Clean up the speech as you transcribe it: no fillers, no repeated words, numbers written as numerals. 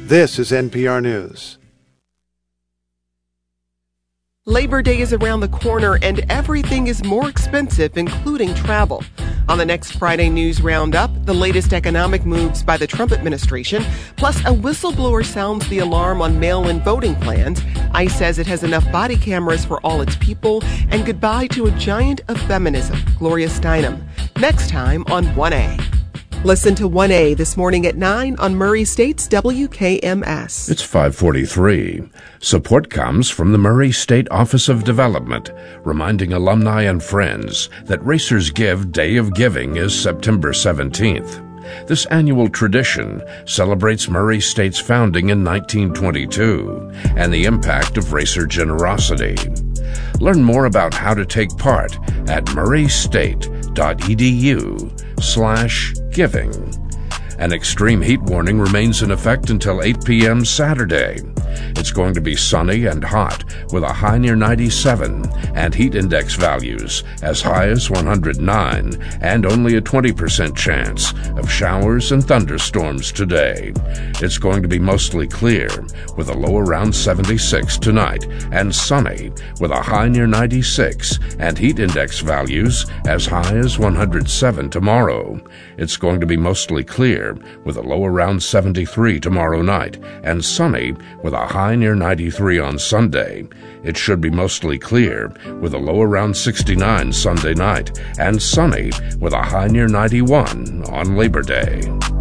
This is NPR News. Labor Day is around the corner and everything is more expensive, including travel. On the next Friday News Roundup, the latest economic moves by the Trump administration, plus a whistleblower sounds the alarm on mail-in voting plans. ICE says it has enough body cameras for all its people, and goodbye to a giant of feminism, Gloria Steinem. Next time on 1A. Listen to 1A this morning at 9 on Murray State's WKMS. It's 5:43. Support comes from the Murray State Office of Development, reminding alumni and friends that Racers Give Day of Giving is September 17th. This annual tradition celebrates Murray State's founding in 1922 and the impact of racer generosity. Learn more about how to take part at murraystate.edu/giving. An extreme heat warning remains in effect until 8 p.m. Saturday. It's going to be sunny and hot with a high near 97 and heat index values as high as 109 and only a 20% chance of showers and thunderstorms today. It's going to be mostly clear with a low around 76 tonight and sunny with a high near 96 and heat index values as high as 107 tomorrow. It's going to be mostly clear with a low around 73 tomorrow night and sunny with a high near 93 on Sunday. It should be mostly clear with a low around 69 Sunday night and sunny with a high near 91 on Labor Day.